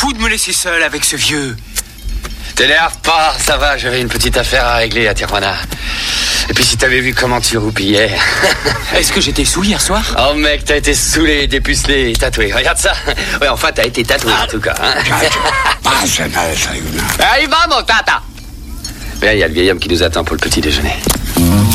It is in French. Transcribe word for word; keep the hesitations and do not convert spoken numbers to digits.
fou de me laisser seul avec ce vieux. T'énerve pas, ça va, j'avais une petite affaire à régler à Tijuana. Et puis si t'avais vu comment tu roupillais. Est-ce que j'étais sous hier soir? Oh mec, t'as été saoulé, dépucelé, tatoué. Regarde ça. Ouais, enfin, t'as été tatoué en tout cas. Hein. Allez, va mon tata. Bien, il y a le vieil homme qui nous attend pour le petit déjeuner.